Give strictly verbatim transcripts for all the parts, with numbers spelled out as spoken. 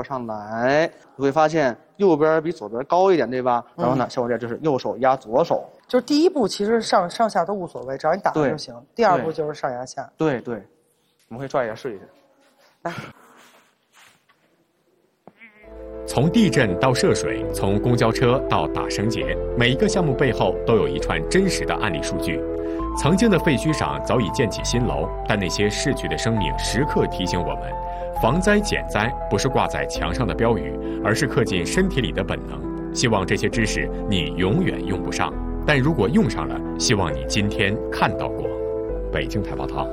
上来，你会发现右边比左边高一点，对吧？然后呢，像我这就是右手压左手。 就是第一步其实上上下都无所谓，只要你打了就行。第二步就是上压下。 对对，我们可以抓一下试一下。来。 从地震到涉水，从公交车到打绳结，每一个项目背后都有一串真实的案例数据。曾经的废墟上早已建起新楼，但那些逝去的生命时刻提醒我们，防灾减灾不是挂在墙上的标语，而是刻进身体里的本能。希望这些知识你永远用不上，但如果用上了，希望你今天看到过。北京台报道。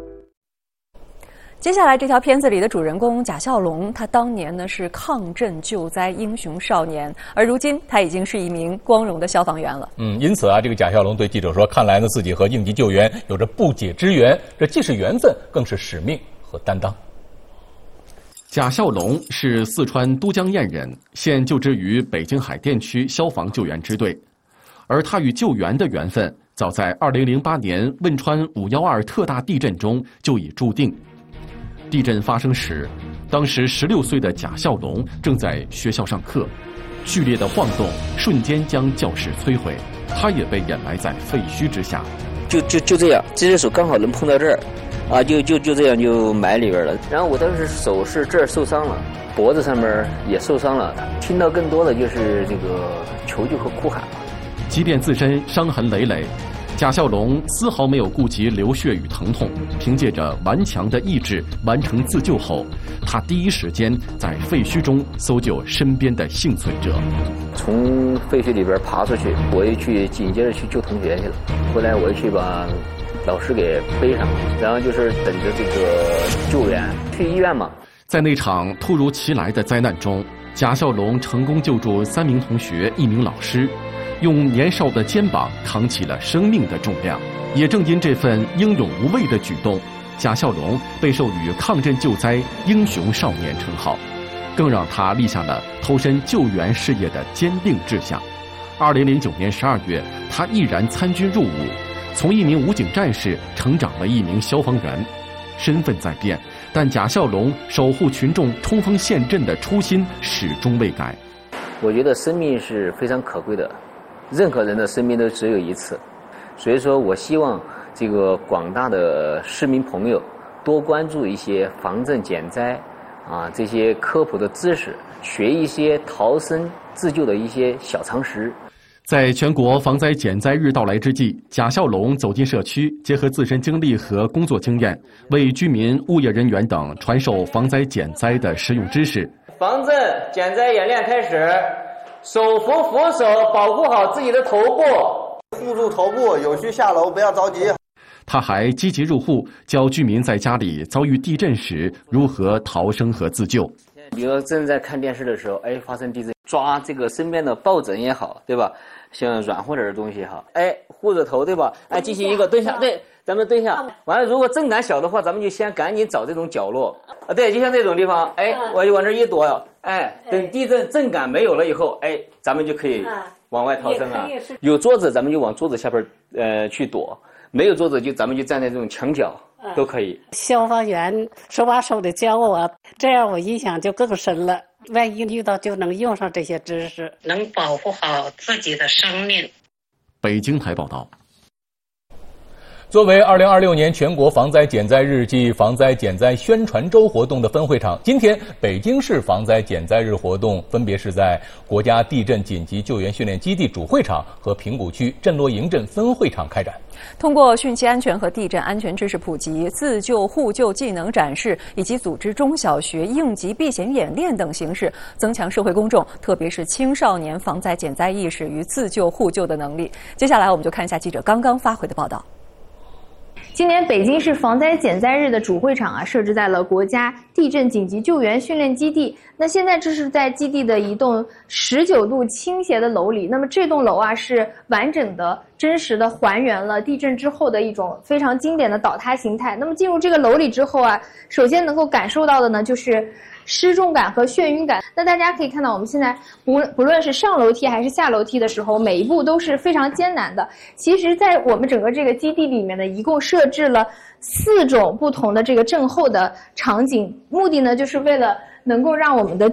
接下来这条片子里的主人公贾孝龙，他当年呢是抗震救灾英雄少年，而如今他已经是一名光荣的消防员了。 嗯，因此啊，这个贾孝龙对记者说：“看来呢，自己和应急救援有着不解之缘，这既是缘分，更是使命和担当。” 贾孝龙是四川都江堰人，现就职于北京海淀区消防救援支队，而他与救援的缘分，早在二零零八年汶川五幺二特大地震中就已注定。地震发生时，当时十六岁的贾孝龙正在学校上课，剧烈的晃动瞬间将教室摧毁，他也被掩埋在废墟之下。 就就就这样，这只手刚好能碰到这儿，啊，就就就这样就埋里边了。然后我当时手是这儿受伤了，脖子上面也受伤了。听到更多的就是这个求救和哭喊了。 即便自身伤痕累累，贾孝龙丝毫没有顾及流血与疼痛，凭借着顽强的意志完成自救后，他第一时间在废墟中搜救身边的幸存者。 从废墟里边爬出去，我又去紧接着去救同学去了。后来我又去把老师给背上，然后就是等着这个救援，去医院嘛。 在那场突如其来的灾难中，贾孝龙成功救助三名同学、一名老师。用年少的肩膀扛起了生命的重量，也正因这份英勇无畏的举动，贾孝龙被授予抗震救灾英雄少年称号，更让他立下了投身救援事业的坚定志向。二零零九年十二月，他毅然参军入伍，从一名武警战士成长为一名消防员。身份在变，但贾孝龙守护群众冲锋陷阵的初心始终未改。 我觉得生命是非常可贵的，任何人的生命都只有一次，所以说我希望这个广大的市民朋友多关注一些防震减灾啊这些科普的知识，学一些逃生自救的一些小常识。 在全国防灾减灾日到来之际，贾孝龙走进社区，结合自身经历和工作经验，为居民、物业人员等传授防灾减灾的实用知识。 防震减灾演练开始，手扶扶手，保护好自己的头部， 护住头部，有需下楼，不要着急。 他还积极入户，教居民在家里遭遇地震时如何逃生和自救。 比如正在看电视的时候，哎，发生地震，抓这个身边的抱枕也好，对吧？像软和点的东西也好，哎，护着头，对吧？哎，进行一个蹲下，对，咱们蹲下。完了，如果震感小的话，咱们就先赶紧找这种角落啊，对，就像这种地方，哎，我就往这一躲，哎，等地震震感没有了以后，哎，咱们就可以往外逃生了。有桌子，咱们就往桌子下边呃去躲；没有桌子，就咱们就站在这种墙角。都可以。 消防员手把手的教我，这样我印象就更深了。万一遇到就能用上这些知识， 能保护好自己的生命。 北京台报道。 作为二零二六年全国防灾减灾日暨防灾减灾宣传周活动的分会场，今天北京市防灾减灾日活动分别是在国家地震紧急救援训练基地主会场和平谷区镇洛营镇分会场开展。 通过汛期安全和地震安全知识普及、自救互救技能展示以及组织中小学应急避险演练等形式，增强社会公众，特别是青少年防灾减灾意识与自救互救的能力。接下来我们就看一下记者刚刚发回的报道。 今年北京市防灾减灾日的主会场啊，设置在了国家地震紧急救援训练基地。那现在这是在基地的一栋十九度倾斜的楼里。那么这栋楼啊，是完整的、真实的还原了地震之后的一种非常经典的倒塌形态。那么进入这个楼里之后啊，首先能够感受到的呢，就是失重感和眩晕感。那大家可以看到，我们现在不不论是上楼梯还是下楼梯的时候，每一步都是非常艰难的。其实在我们整个这个基地里面呢，一共设置了四种不同的这个震后的场景，目的呢就是为了能够让我们的